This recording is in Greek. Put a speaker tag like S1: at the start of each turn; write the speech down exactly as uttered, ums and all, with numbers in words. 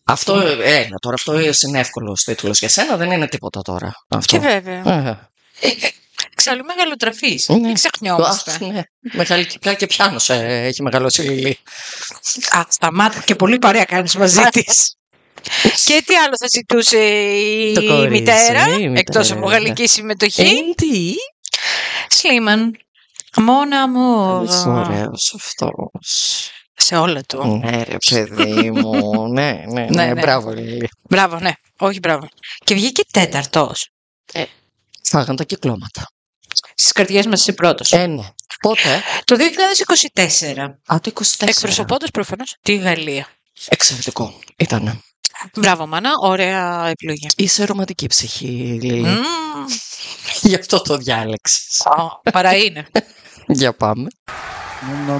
S1: Αυτό, ε, τώρα αυτό είναι εύκολος τίτλος για σένα, δεν είναι τίποτα τώρα. Αυτό.
S2: Και βέβαια.
S1: Ε,
S2: Εξάλλου μεγαλοτραφής.
S1: ναι.
S2: Μην ξεχνιόμαστε.
S1: Αχ, ναι. Μεγάλη κυκλά και πιάνος ε, έχει μεγαλώσει η Λιλή.
S2: Α, σταμάτα και πολύ παρέα κάνεις μαζί της. Και τι άλλο θα ζητούσε η
S1: Το κορίτσι,
S2: μητέρα,
S1: η μητέρα,
S2: εκτός από
S1: ναι.
S2: γαλλική συμμετοχή.
S1: Ε, τι.
S2: Σλίμαν. Mon amour.
S1: Ωραίος αυτός.
S2: Σε όλα του.
S1: Ναι, ρε παιδί μου. ναι, ναι, ναι,
S2: Ναι, ναι.
S1: Μπράβο, Λιλή.
S2: Μπράβο, ναι. Όχι, μπράβο. Και βγήκε τέταρτος.
S1: Φάγαν τα κυκλώματα.
S2: Στις καρδιές μας είσαι πρώτος.
S1: Ε, ναι. Πότε?
S2: Το δύο χιλιάδες είκοσι τέσσερα.
S1: Α, το είκοσι τέσσερα.
S2: Εκπροσωπώντας προφανώς τη Γαλλία.
S1: Εξαιρετικό. Ήτανε.
S2: Μπράβο, μάνα. Ωραία επιλογή.
S1: Είσαι ρομαντική ψυχή, Λιλή.
S2: Μμμ.
S1: Γι' αυτό το διάλεξες.
S2: Α, παρά είναι.
S1: Για πάμε.